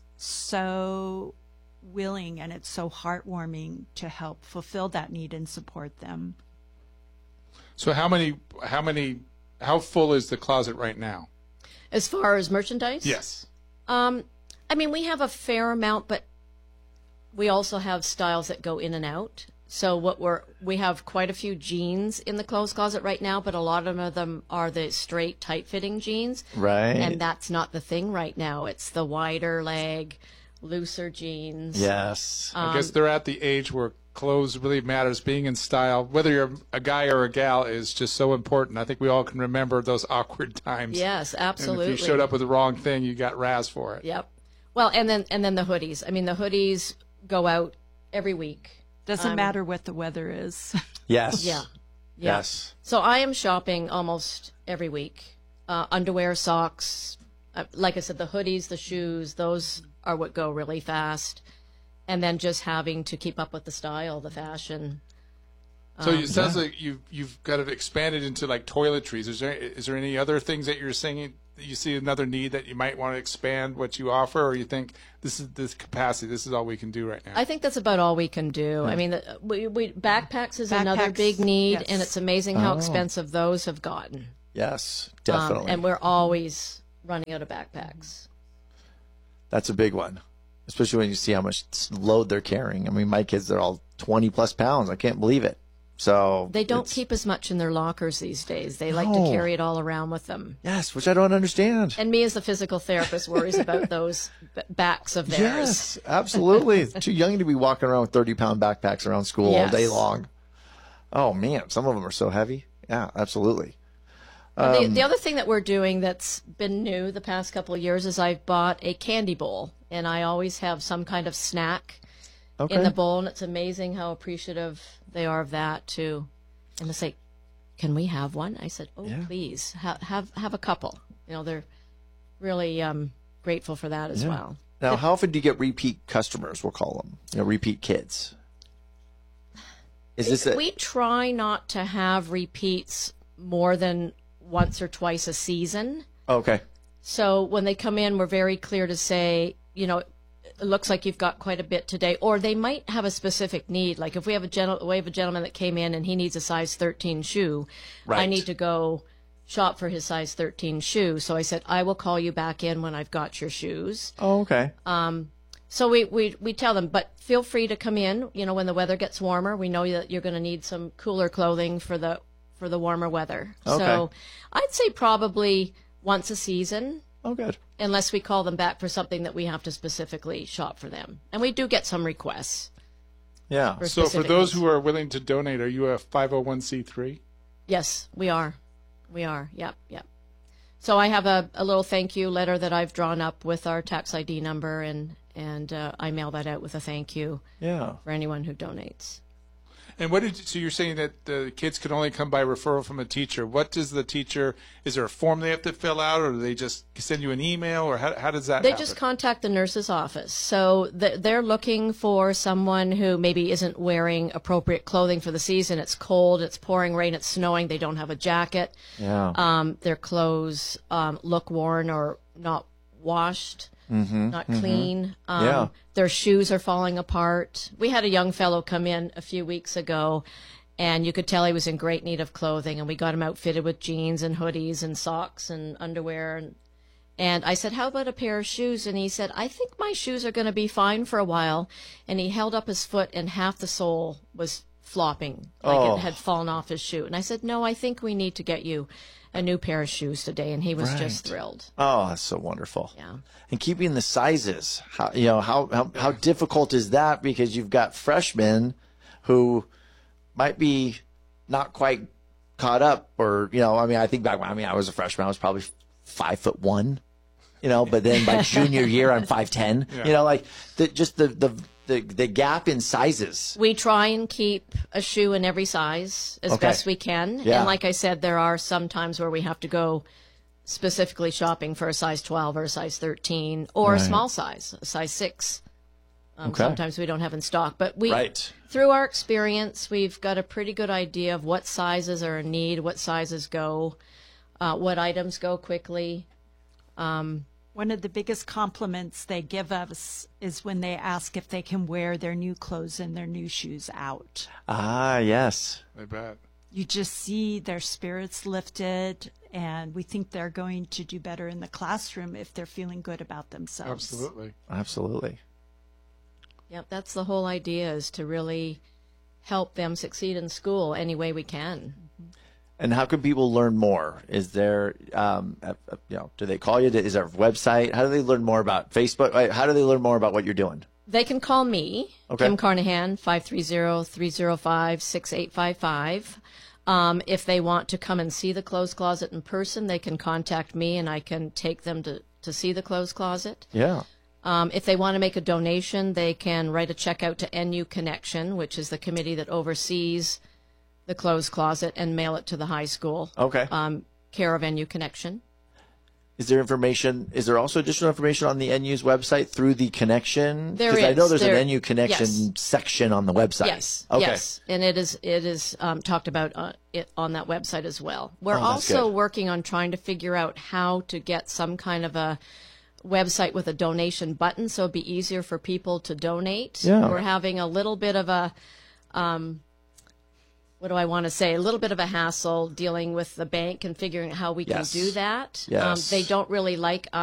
so willing, and it's so heartwarming to help fulfill that need and support them. So how full is the closet right now? As far as merchandise? Yes. I mean, we have a fair amount, but we also have styles that go in and out. So we have quite a few jeans in the clothes closet right now, but a lot of them are the straight, tight-fitting jeans. Right. And that's not the thing right now. It's the wider leg, looser jeans. Yes. I guess they're at the age where clothes really matters. Being in style, whether you're a guy or a gal, is just so important. I think we all can remember those awkward times. Yes, absolutely. And if you showed up with the wrong thing, you got razzed for it. Yep. Well, and then the hoodies. I mean, the hoodies go out every week. Doesn't matter what the weather is. Yes. Yeah. Yes. So I am shopping almost every week. Underwear, socks, like I said, the hoodies, the shoes, those are what go really fast. And then just having to keep up with the style, the fashion. So it sounds like you've got it expanded into like toiletries. Is there any other things that you're saying you see another need that you might want to expand what you offer, or you think this is this capacity, this is all we can do right now? I think that's about all we can do. I mean, backpacks is another big need, yes. and it's amazing how expensive those have gotten. Yes, definitely. And we're always running out of backpacks. That's a big one, especially when you see how much load they're carrying. I mean, my kids, they're all 20 plus pounds. I can't believe it. So they don't keep as much in their lockers these days. They like to carry it all around with them. Yes, which I don't understand. And me as the physical therapist worries about those backs of theirs. Yes, absolutely. Too young to be walking around with 30-pound backpacks around school all day long. Oh, man, some of them are so heavy. Yeah, absolutely. The other thing that we're doing that's been new the past couple of years is I've bought a candy bowl, and I always have some kind of snack in the bowl, and it's amazing how appreciative they are of that too. And they say, "Can we have one?" I said, "Oh, please, have a couple." You know, they're really grateful for that as well. Now, how often do you get repeat customers? We'll call them, repeat kids. We try not to have repeats more than once or twice a season. Okay. So when they come in, we're very clear to say, it looks like you've got quite a bit today, or they might have a specific need. Like if we have a gentleman that came in and he needs a size 13 shoe, I need to go shop for his size 13 shoe. So I said, I will call you back in when I've got your shoes. Oh, okay. So we tell them, but feel free to come in. When the weather gets warmer, we know that you're going to need some cooler clothing for the warmer weather. Okay. So I'd say probably once a season. Oh, good. Unless we call them back for something that we have to specifically shop for them. And we do get some requests. Yeah. So for those who are willing to donate, are you a 501c3? Yes, we are. We are. Yep. So I have a little thank you letter that I've drawn up with our tax ID number, and I mail that out with a thank you for anyone who donates. And so you're saying that the kids could only come by referral from a teacher. What does the teacher, is there a form they have to fill out, or do they just send you an email, or how does that happen? They just contact the nurse's office. So they're looking for someone who maybe isn't wearing appropriate clothing for the season. It's cold, it's pouring rain, it's snowing, they don't have a jacket. Yeah. Their clothes look worn or not washed. Not clean. Their shoes are falling apart. We had a young fellow come in a few weeks ago, and you could tell he was in great need of clothing, and we got him outfitted with jeans and hoodies and socks and underwear. And I said, how about a pair of shoes? And he said, I think my shoes are going to be fine for a while. And he held up his foot, and half the sole was flopping, like it had fallen off his shoe. And I said, no, I think we need to get you a new pair of shoes today, and he was just thrilled. Oh, that's so wonderful. Yeah. And keeping the sizes, how difficult is that? Because you've got freshmen who might be not quite caught up, or I think back when I was a freshman, I was probably 5'1", but then by junior year I'm 5'10". The gap in sizes. We try and keep a shoe in every size as best we can. Yeah. And like I said, there are some times where we have to go specifically shopping for a size 12 or a size 13 or a small size, a size 6. Sometimes we don't have in stock. But through our experience, we've got a pretty good idea of what sizes are in need, what sizes go, what items go quickly. One of the biggest compliments they give us is when they ask if they can wear their new clothes and their new shoes out. Ah, yes. I bet. You just see their spirits lifted, and we think they're going to do better in the classroom if they're feeling good about themselves. Absolutely. Yep, that's the whole idea, is to really help them succeed in school any way we can. And how can people learn more? Is there, do they call you? Is there a website? How do they learn more about Facebook? How do they learn more about what you're doing? They can call me, Kim Carnahan, 530-305-6855. If they want to come and see the clothes closet in person, they can contact me, and I can take them to see the clothes closet. Yeah. If they want to make a donation, they can write a check out to NU Connection, which is the committee that oversees the clothes closet, and mail it to the high school. Okay. Care of NU Connection. Is there information? Is there also additional information on the NU's website through the connection? There Because I know is. there's an NU connection section on the website. Yes. Okay. Yes, and it is talked about on that website as well. We're that's also good. working on trying to figure out how to get some kind of a website with a donation button, so it'd be easier for people to donate. Yeah. We're having a little bit of a what do I want to say? A little bit of a hassle dealing with the bank and figuring out how we can Yes. do that. Yes. They don't really like